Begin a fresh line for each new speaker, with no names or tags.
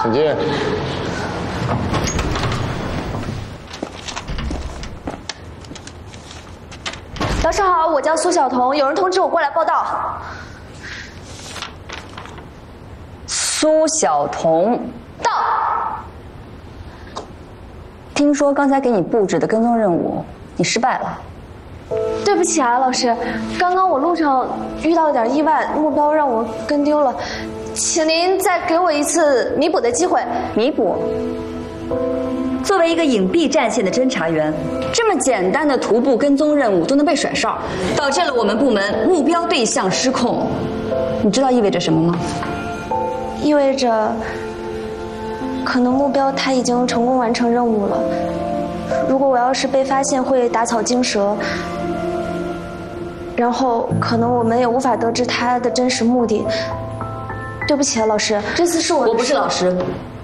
请进。
老师好，我叫苏晓彤，有人通知我过来报道。
苏晓彤，
到。
听说刚才给你布置的跟踪任务，你失败了。
对不起啊，老师，刚刚我路上遇到了点意外，目标让我跟丢了，请您再给我一次弥补的机会。
弥补？作为一个隐蔽战线的侦查员，这么简单的徒步跟踪任务都能被甩哨，导致了我们部门目标对象失控，你知道意味着什么吗？
意味着，可能目标他已经成功完成任务了。如果我要是被发现，会打草惊蛇，然后可能我们也无法得知他的真实目的。对不起啊，老师，这次是我的错。
我不是老师，